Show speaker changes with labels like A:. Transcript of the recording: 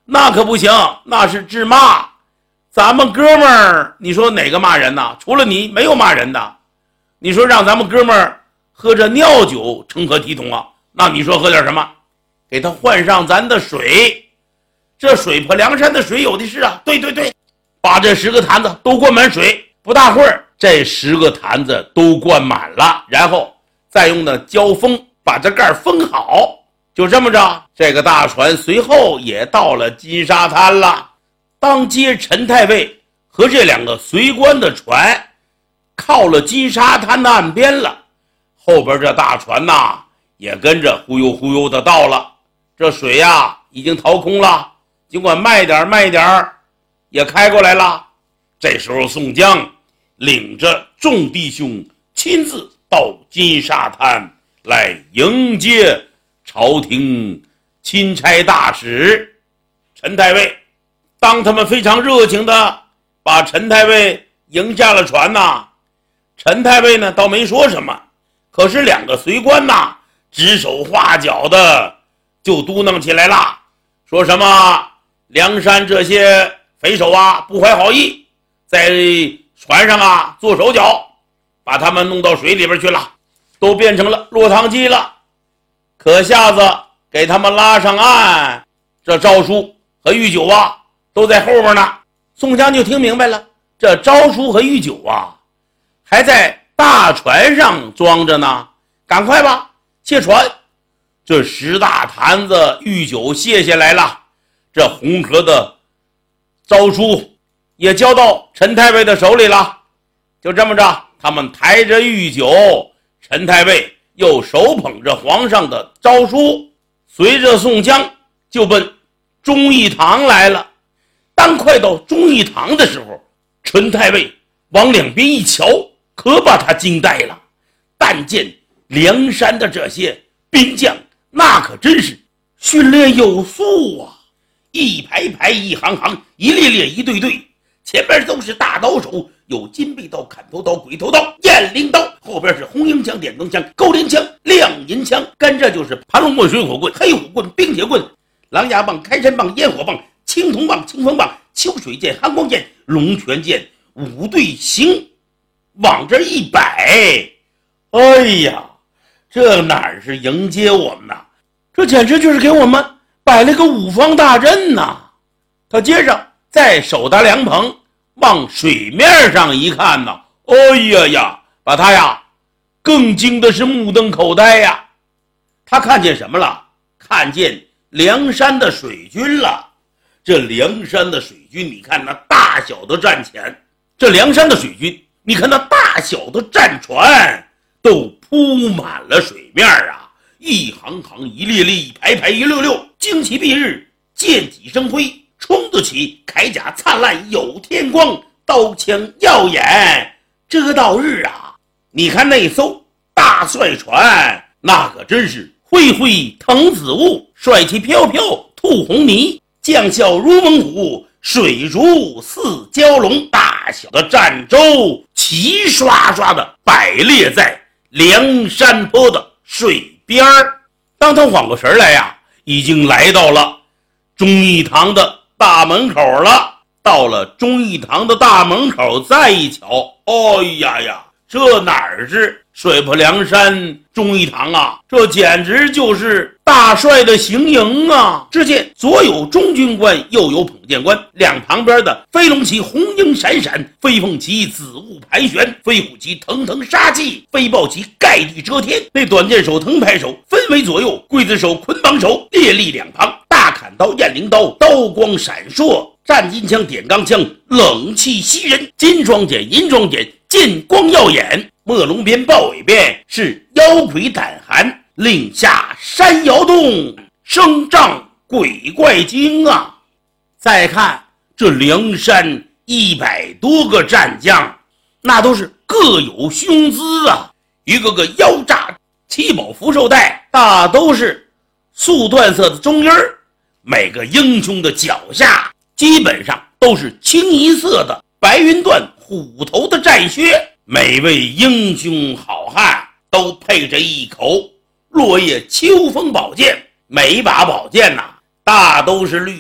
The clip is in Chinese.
A: 那可不行，那是治骂。咱们哥们儿，你说哪个骂人呢？除了你，没有骂人的。你说让咱们哥们儿喝着尿酒成何体统啊？那你说喝点什么？给他换上咱的水，这水泊梁山的水有的是啊。对，把这10个坛子都灌满水，不大会儿，这10个坛子都灌满了，然后再用那胶封把这盖封好。就这么着，这个大船随后也到了金沙滩了。当接陈太尉和这2个随官的船靠了金沙滩的岸边了，后边这大船也跟着忽悠忽悠的到了。这水已经掏空了，尽管慢点也开过来了。这时候宋江领着众弟兄亲自到金沙滩来迎接朝廷钦差大使陈太尉。当他们非常热情的把陈太尉迎下了船陈太尉呢倒没说什么，可是2个随官指手画脚的就嘟囔起来了，说什么梁山这些匪首不怀好意，在船上做手脚，把他们弄到水里边去了，都变成了落汤鸡了。可下子给他们拉上岸，这赵叔和玉九都在后边呢。宋江就听明白了，这赵叔和玉九还在大船上装着呢，赶快吧，卸船。这10大坛子玉酒卸下来了，这红河的诏书也交到陈太尉的手里了。就这么着，他们抬着玉酒，陈太尉又手捧着皇上的诏书，随着宋江就奔忠义堂来了。当快到忠义堂的时候，陈太尉往两边一瞧，可把他惊呆了。但见梁山的这些兵将，那可真是训练有素一排排，一行行，一列列，一队队，前边都是大刀手，有金背刀、砍头刀、鬼头刀、雁翎刀，后边是红缨枪、点灯枪、勾镰枪、亮银枪，跟着就是盘龙棍、水火棍、黑虎棍、冰铁棍、狼牙棒、开山棒、烟火棒、青铜棒、清风棒、秋水剑、寒光剑、龙泉剑，五队行往这一摆，哎呀，这哪是迎接我们这简直就是给我们摆了个五方大阵他接着再手搭凉棚，往水面上一看哎呀，把他更惊的是目瞪口呆他看见什么了？看见梁山的水军了。这梁山的水军，你看那大小的战前，这梁山的水军，你看那大小的战船都铺满了水面一行行，一列列，一排排，一溜溜，旌旗蔽日，剑戟生辉，冲得起，铠甲灿烂有天光，刀枪耀眼遮道日你看那艘大帅船，那可真是恢恢腾紫雾，帅气飘飘吐红泥，将校如猛虎，水如似蛟龙，大小的战舟齐刷刷的摆列在梁山坡的水边当他缓过神来已经来到了忠义堂的大门口了。到了忠义堂的大门口，再一瞧，哎呀，这哪是水泊梁山忠义堂这简直就是大帅的行营只见左有中军官，右有捧剑官，两旁边的飞龙旗红缨闪闪，飞凤旗紫雾盘旋，飞虎旗腾腾杀气，飞豹旗盖地遮天，那短剑手、藤牌手分为左右，刽子手、捆绑手列立两旁，大砍刀、雁翎刀刀光闪烁，战金枪、点钢枪冷气袭人，金装锏、银装锏剑光耀眼，墨龙鞭、豹尾鞭是妖魁胆寒，令下山摇动，声仗鬼怪惊再看这梁山100多个战将，那都是各有胸姿一个个腰扎七宝福寿带，大都是素缎色的中衣儿，每个英雄的脚下基本上都是清一色的白云缎虎头的战靴，每位英雄好汉都配着一口落叶秋风宝剑，每一把宝剑大都是绿